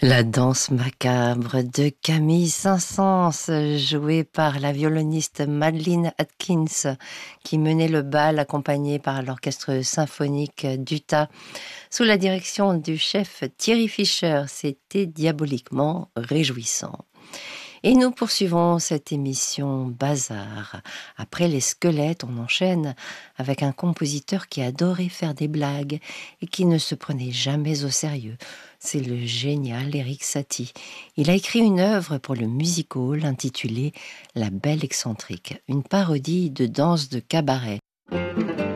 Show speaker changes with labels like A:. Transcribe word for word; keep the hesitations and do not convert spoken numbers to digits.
A: La danse macabre de Camille Saint-Saëns, jouée par la violoniste Madeleine Atkins, qui menait le bal accompagnée par l'orchestre symphonique d'Utah, sous la direction du chef Thierry Fischer. C'était diaboliquement réjouissant. Et nous poursuivons cette émission Bazar. Après les squelettes, on enchaîne avec un compositeur qui adorait faire des blagues et qui ne se prenait jamais au sérieux. C'est le génial Erik Satie. Il a écrit une œuvre pour le music hall intitulée La Belle Excentrique, une parodie de danse de cabaret.